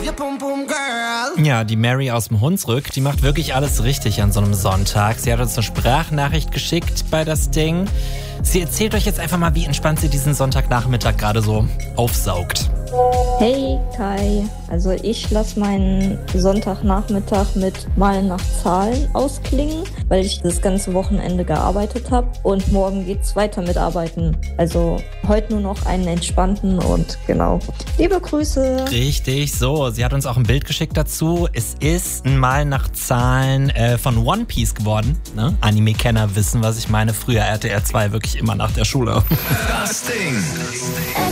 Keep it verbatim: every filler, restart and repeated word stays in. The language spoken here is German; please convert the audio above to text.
Ja, die Mary aus dem Hunsrück, die macht wirklich alles richtig an so einem Sonntag. Sie hat uns eine Sprachnachricht geschickt bei das Ding. Sie erzählt euch jetzt einfach mal, wie entspannt sie diesen Sonntagnachmittag gerade so aufsaugt. Hey Kai, also ich lasse meinen Sonntagnachmittag mit Malen nach Zahlen ausklingen, weil ich das ganze Wochenende gearbeitet habe und morgen geht's weiter mit Arbeiten. Also heute nur noch einen entspannten und genau. Liebe Grüße. Richtig, so. Sie hat uns auch ein Bild geschickt dazu. Es ist ein Malen nach Zahlen äh, von One Piece geworden. Ne? Anime-Kenner wissen, was ich meine. Früher R T L zwei wirklich immer nach der Schule. Das Ding.